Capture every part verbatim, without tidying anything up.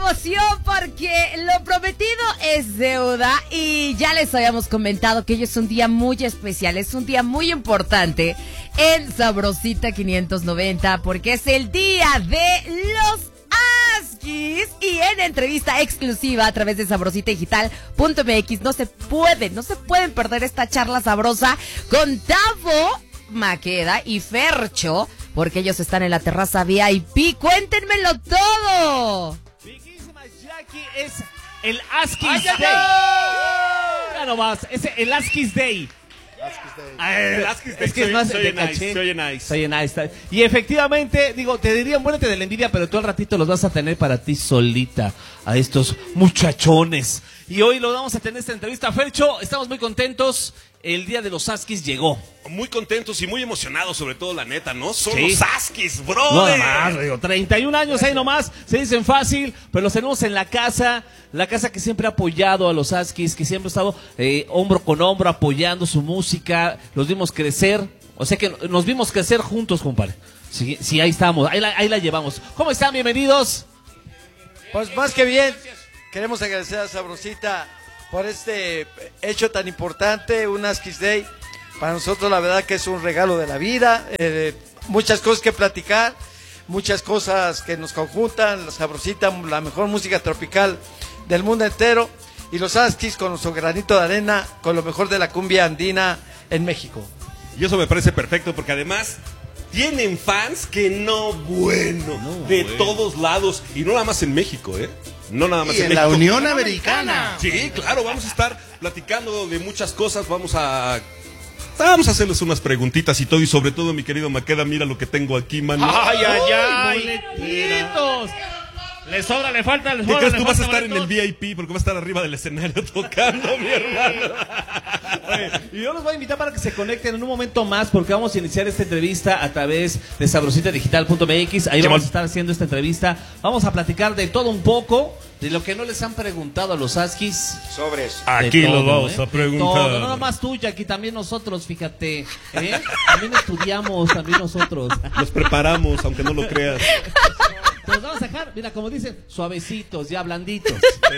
emoción porque lo prometido es deuda y ya les habíamos comentado que hoy es un día muy especial, es un día muy importante en Sabrosita quinientos noventa porque es el día de los Askis y en entrevista exclusiva a través de sabrosita digital punto m x no se pueden, no se pueden perder esta charla sabrosa con Tavo, Maqueda y Fercho porque ellos están en la terraza V I P. ¡Cuéntenmelo todo! Bellísima Jackie, es el Askis Day. Ya nomás, es el Askis Day. El Askis Day. Es que es más soy de nice, caché. soy nice. Soy nice. Y efectivamente, digo, te diría, muérete de la envidia, pero tú al ratito los vas a tener para ti solita, a estos muchachones. Y hoy lo vamos a tener esta entrevista. Fercho, estamos muy contentos. El día de los Askis llegó. Muy contentos y muy emocionados, sobre todo, la neta, ¿no? Son Sí. los Askis, bro. No, nada más, digo, treinta y un años ahí nomás, se dicen fácil, pero los tenemos en la casa, la casa que siempre ha apoyado a los Askis, que siempre ha estado eh, hombro con hombro apoyando su música, los vimos crecer, o sea que nos vimos crecer juntos, compadre. Sí, sí, ahí estamos, ahí la, ahí la llevamos. ¿Cómo están? Bienvenidos. Pues más que bien, queremos agradecer a Sabrosita por este hecho tan importante, un Askis Day. Para nosotros la verdad que es un regalo de la vida, eh, muchas cosas que platicar, muchas cosas que nos conjuntan, la Sabrosita, la mejor música tropical del mundo entero, y los Askis con nuestro granito de arena, con lo mejor de la cumbia andina en México. Y eso me parece perfecto porque además tienen fans que no, bueno, No, de bueno. todos lados. Y no nada más en México, ¿eh? No nada más Y en, en la México. Unión Americana. Sí, claro, vamos a estar platicando de muchas cosas, vamos a... Vamos a hacerles unas preguntitas y todo, y sobre todo, mi querido Maqueda, mira lo que tengo aquí, mano. ¡Ay, ay, ay! ¡Boletitos! Le sobra, le falta, le ¿Qué sobra. crees? le Tú vas a falta estar en el boletos. V I P porque vas a estar arriba del escenario tocando, mi hermano. Oye, y yo los voy a invitar para que se conecten en un momento más porque vamos a iniciar esta entrevista a través de sabrosita digital punto m x. Ahí vamos a estar haciendo esta entrevista. Vamos a platicar de todo un poco, de lo que no les han preguntado a los Askis. Sobres. Aquí De lo todo, vamos ¿eh? a preguntar. Todo, no nada más tuya, aquí también nosotros, fíjate. ¿eh? También estudiamos, también nosotros. Los preparamos, aunque no lo creas. Los vamos a dejar, mira, como dicen, suavecitos, ya blanditos.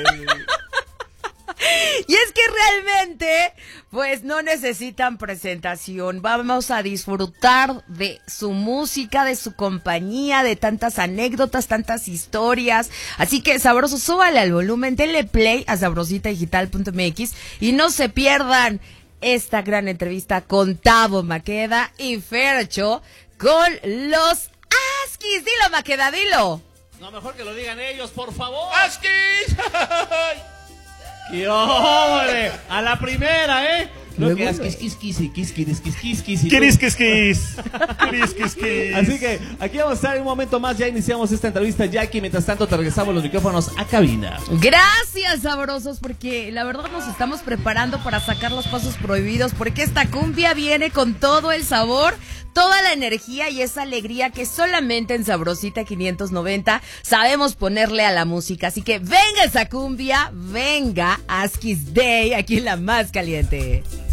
Y es que realmente, pues no necesitan presentación. Vamos a disfrutar de su música, de su compañía, de tantas anécdotas, tantas historias. Así que sabroso, súbale al volumen, denle play a sabrosita digital punto m x y no se pierdan esta gran entrevista con Tavo, Maqueda y Fercho con los Askis. Dilo, Maqueda, dilo. No, mejor que lo digan ellos, por favor. ¡Askis! ¡Qué hombre! A la primera, ¿eh? Lo Luego, que es güey. quis, quis, quis, quis, quis, quis, quis, quis, y ¿Quieres todo. que es quis? ¿Quieres que es quis? Así que aquí vamos a estar en un momento más. Ya iniciamos esta entrevista, Jackie. Mientras tanto, te regresamos los micrófonos a cabina. Gracias, sabrosos, porque la verdad nos estamos preparando para sacar los pasos prohibidos, porque esta cumbia viene con todo el sabor, toda la energía y esa alegría que solamente en Sabrosita quinientos noventa sabemos ponerle a la música. Así que venga esa cumbia, venga Askis Day, aquí en la más caliente.